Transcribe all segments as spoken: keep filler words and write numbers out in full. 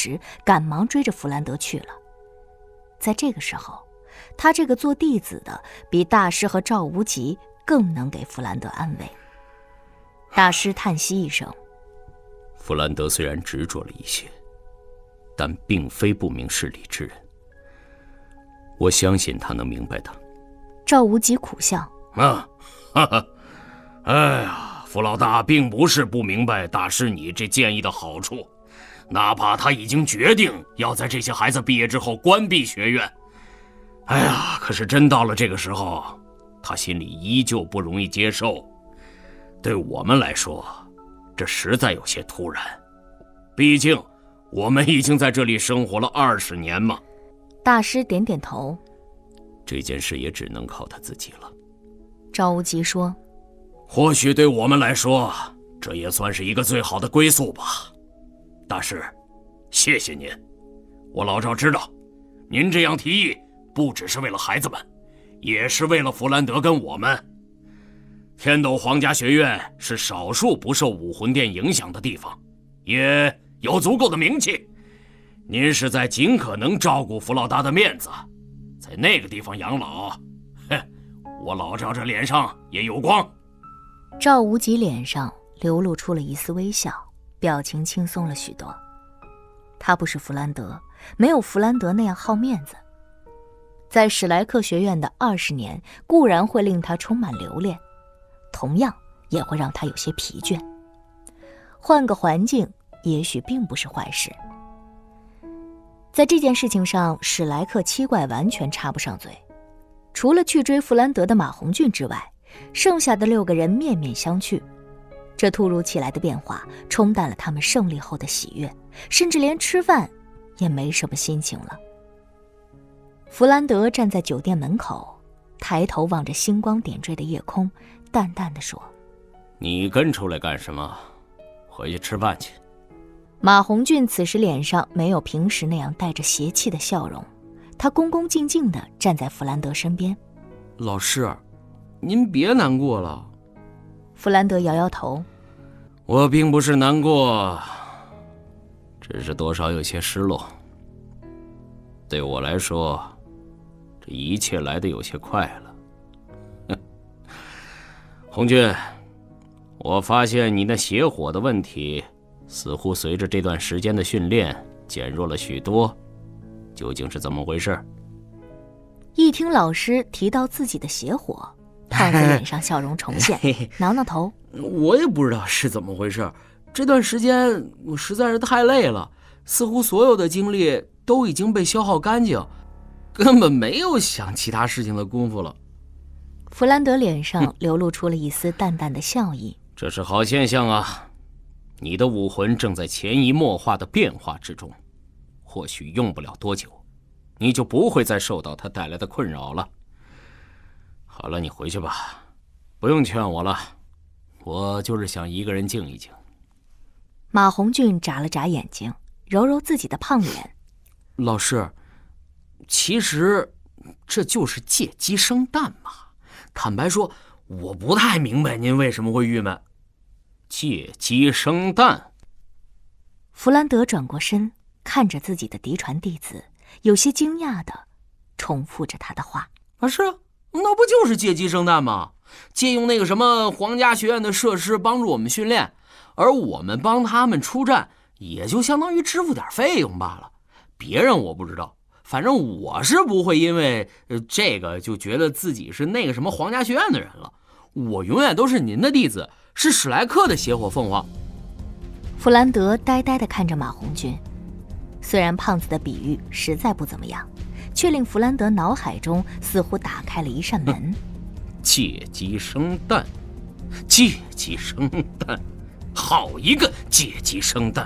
时，赶忙追着弗兰德去了。在这个时候，他这个做弟子的比大师和赵无极更能给弗兰德安慰。大师叹息一声： 弗兰德虽然执着了一些，但并非不明事理之人，我相信他能明白的。 赵无极苦笑： 啊，哈哈，哎呀，弗老大并不是不明白大师你这建议的好处，哪怕他已经决定要在这些孩子毕业之后关闭学院，哎呀，可是真到了这个时候，他心里依旧不容易接受。对我们来说，这实在有些突然，毕竟我们已经在这里生活了二十年嘛。 大师点点头： 这件事也只能靠他自己了。 赵无极说： 或许对我们来说，这也算是一个最好的归宿吧。大师，谢谢您。我老赵知道，您这样提议不只是为了孩子们，也是为了弗兰德跟我们。天斗皇家学院是少数不受武魂殿影响的地方，也有足够的名气。您是在尽可能照顾弗老大的面子，在那个地方养老，哼，我老赵这脸上也有光。 赵无极脸上流露出了一丝微笑，表情轻松了许多。他不是弗兰德，没有弗兰德那样好面子。在史莱克学院的二十年固然会令他充满留恋，同样也会让他有些疲倦。换个环境也许并不是坏事。在这件事情上，史莱克七怪完全插不上嘴。除了去追弗兰德的马红俊之外，剩下的六个人面面相觑。这突如其来的变化冲淡了他们胜利后的喜悦，甚至连吃饭也没什么心情了。弗兰德站在酒店门口，抬头望着星光点缀的夜空，淡淡地说： 你跟出来干什么？回去吃饭去。 马红俊此时脸上没有平时那样带着邪气的笑容，他恭恭敬敬地站在弗兰德身边。 老师，您别难过了。 弗兰德摇摇头： 我并不是难过，只是多少有些失落。对我来说，这一切来得有些快了。红俊，我发现你那邪火的问题似乎随着这段时间的训练减弱了许多，究竟是怎么回事？ 一听老师提到自己的邪火，胖子脸上笑容重现，挠挠头： 我也不知道是怎么回事，这段时间我实在是太累了，似乎所有的精力都已经被消耗干净，根本没有想其他事情的功夫了。 弗兰德脸上流露出了一丝淡淡的笑意： 这是好现象啊，你的武魂正在潜移默化的变化之中，或许用不了多久，你就不会再受到它带来的困扰了。好了，你回去吧，不用劝我了，我就是想一个人静一静。 马红俊眨了眨眼睛，揉揉自己的胖脸： 老师，其实这就是借鸡生蛋嘛。坦白说，我不太明白您为什么会郁闷。 借鸡生蛋。 弗兰德转过身，看着自己的嫡传弟子，有些惊讶地重复着他的话： 啊，是啊，那不就是借鸡生蛋吗？借用那个什么皇家学院的设施帮助我们训练，而我们帮他们出战，也就相当于支付点费用罢了。别人我不知道，反正我是不会因为这个就觉得自己是那个什么皇家学院的人了。我永远都是您的弟子，是史莱克的邪火凤凰。 弗兰德呆呆地看着马红俊，虽然胖子的比喻实在不怎么样，却令弗兰德脑海中似乎打开了一扇门。 借鸡生蛋，借鸡生蛋，好一个借鸡生蛋！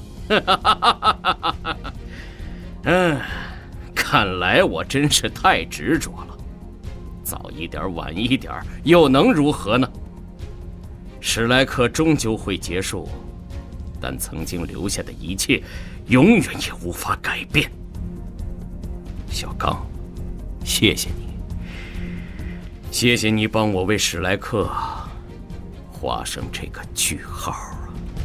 嗯，看来我真是太执着了，早一点晚一点又能如何呢？史莱克终究会结束，但曾经留下的一切永远也无法改变。小刚，谢谢你，谢谢你帮我为史莱克画上这个句号。